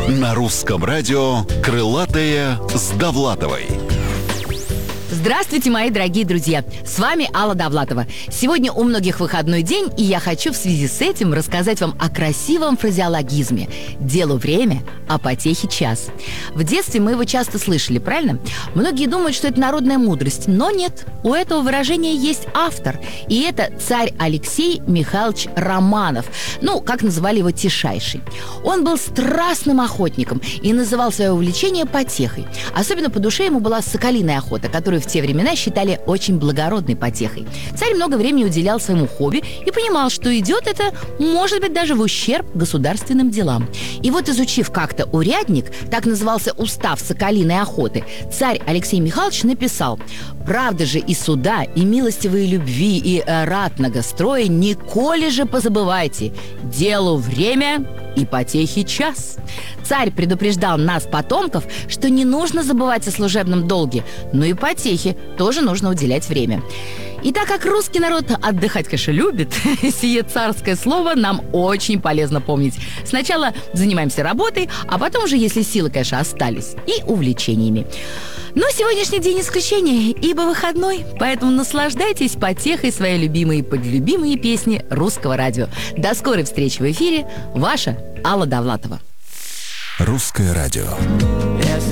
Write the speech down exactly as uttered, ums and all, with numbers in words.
На русском радио «Крылатые с Довлатовой». Здравствуйте, мои дорогие друзья! С вами Алла Довлатова. Сегодня у многих выходной день, и я хочу в связи с этим рассказать вам о красивом фразеологизме «делу время, а потехе час». В детстве мы его часто слышали, правильно? Многие думают, что это народная мудрость, но нет. У этого выражения есть автор, и это царь Алексей Михайлович Романов, ну, как называли его Тишайший. Он был страстным охотником и называл свое увлечение потехой. Особенно по душе ему была соколиная охота, которую в те времена считали очень благородной потехой. Царь много времени уделял своему хобби и понимал, что идет это, может быть, даже в ущерб государственным делам. И вот, изучив как-то урядник, так назывался устав соколиной охоты, царь Алексей Михайлович написал: «Правда же и суда, и милостивые любви, и э, ратного строя николи же позабывайте, делу время и потехи час». Царь предупреждал нас, потомков, что не нужно забывать о служебном долге, но и потехе тоже нужно уделять время. И так как русский народ отдыхать, конечно, любит, сие царское слово нам очень полезно помнить. Сначала занимаемся работой, а потом уже, если силы, конечно, остались, и увлечениями. Но сегодняшний день исключение, ибо выходной, поэтому наслаждайтесь потехой своей любимой и подлюбимые песни русского радио. До скорой встречи в эфире. Ваша Алла Довлатова. Русское радио.